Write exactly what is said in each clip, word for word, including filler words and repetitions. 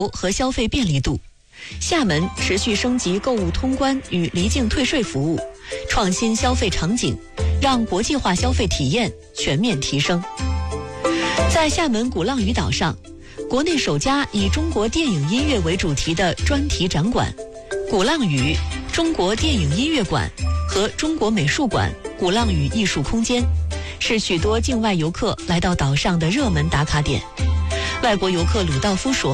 和消费便利度。厦门持续升级购物通关与离境退税服务，创新消费场景，让国际化消费体验全面提升。在厦门鼓浪屿岛上，国内首家以中国电影音乐为主题的专题展馆——鼓浪屿中国电影音乐馆和中国美术馆鼓浪屿艺术空间，是许多境外游客来到岛上的热门打卡点。外国游客鲁道夫说，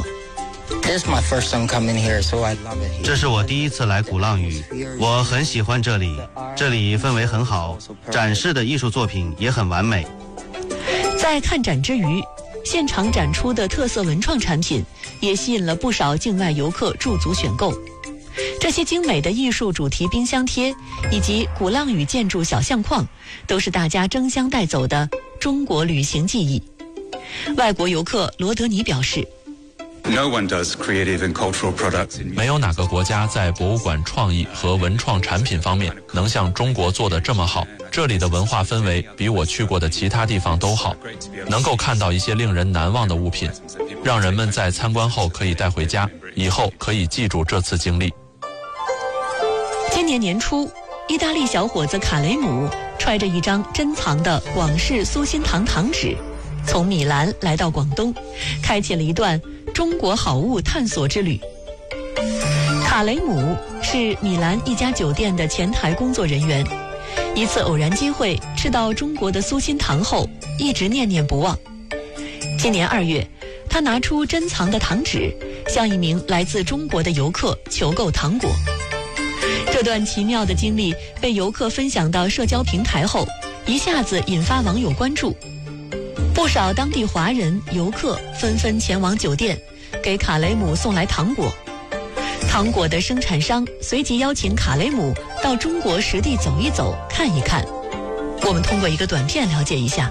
这是我第一次来鼓浪屿，我很喜欢这里，这里氛围很好，展示的艺术作品也很完美。 在看展之余，现场展出的特色文创产品也吸引了不少境外游客驻足选购。这些精美的艺术主题冰箱贴以及鼓浪屿建筑小相框，都是大家争相带走的中国旅行记忆。外国游客罗德尼表示， 没有哪个国家在博物馆创意和文创产品方面能像中国做得这么好。这里的文化氛围比我去过的其他地方都好，能够看到一些令人难忘的物品，让人们在参观后可以带回家，以后可以记住这次经历。 今年年初，意大利小伙子卡雷姆揣着一张珍藏的广式苏心堂糖纸，从米兰来到广东，开启了一段中国好物探索之旅。卡雷姆是米兰一家酒店的前台工作人员，一次偶然机会吃到中国的苏心堂后，一直念念不忘。今年二月，他拿出珍藏的糖纸，向一名来自中国的游客求购糖果。这段奇妙的经历被游客分享到社交平台后，一下子引发网友关注。不少当地华人游客纷纷前往酒店，给卡雷姆送来糖果。糖果的生产商随即邀请卡雷姆到中国实地走一走，看一看。我们通过一个短片了解一下。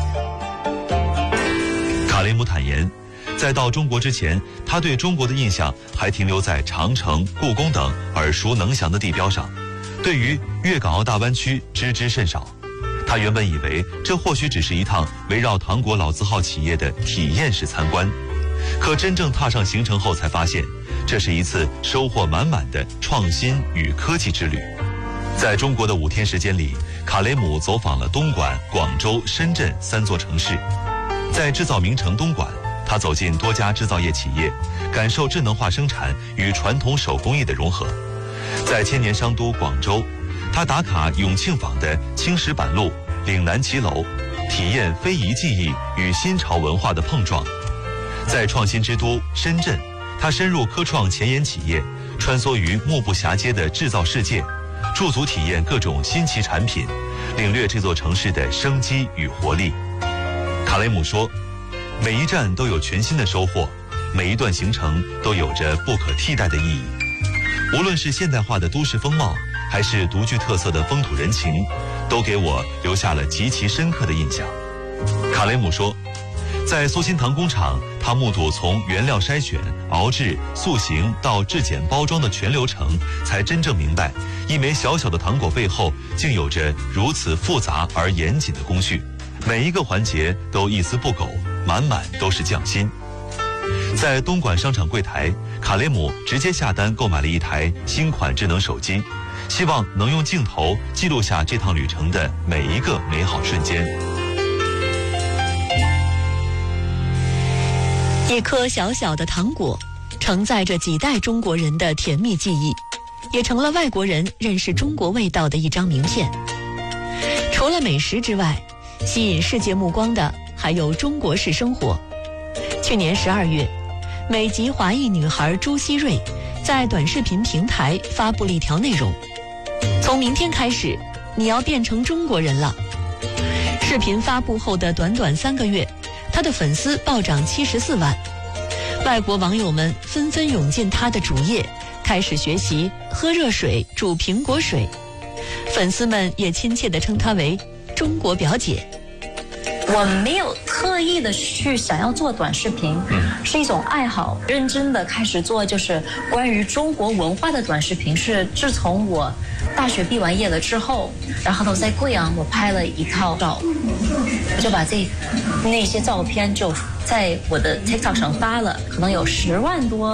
卡雷姆坦言，在到中国之前，他对中国的印象还停留在长城、故宫等耳熟能详的地标上，对于粤港澳大湾区知之甚少。他原本以为这或许只是一趟围绕糖果老字号企业的体验式参观，可真正踏上行程后才发现，这是一次收获满满的创新与科技之旅。在中国的五天时间里，卡雷姆走访了东莞、广州、深圳三座城市。在制造名城东莞，他走进多家制造业企业，感受智能化生产与传统手工艺的融合。在千年商都广州，他打卡永庆坊的青石板路、岭南骑楼，体验非遗技艺与新潮文化的碰撞。在创新之都深圳，他深入科创前沿企业，穿梭于目不暇接的制造世界，驻足体验各种新奇产品，领略这座城市的生机与活力。卡雷姆说，每一站都有全新的收获，每一段行程都有着不可替代的意义。无论是现代化的都市风貌，还是独具特色的风土人情，都给我留下了极其深刻的印象。卡雷姆说，在苏心堂工厂，他目睹从原料筛选、熬制、塑形到制检包装的全流程，才真正明白一枚小小的糖果背后竟有着如此复杂而严谨的工序，每一个环节都一丝不苟，满满都是匠心。在东莞商场柜台，卡雷姆直接下单购买了一台新款智能手机，希望能用镜头记录下这趟旅程的每一个美好瞬间。 一颗小小的糖果，承载着几代中国人的甜蜜记忆，也成了外国人认识中国味道的一张名片。除了美食之外，吸引世界目光的还有中国式生活。去年十二月，美籍华裔女孩朱希瑞在短视频平台发布了一条内容：从明天开始，你要变成中国人了。视频发布后的短短三个月，他的粉丝暴涨七十四万，外国网友们纷纷涌进他的主页，开始学习喝热水煮苹果水。粉丝们也亲切地称她为中国表姐。 我没有特意的去想要做短视频，是一种爱好，认真的开始做就是关于中国文化的短视频，是自从我大学毕完业了之后，然后在贵阳我拍了一套照，我就把这那些照片就在我的 TikTok 上发了，可能有十万多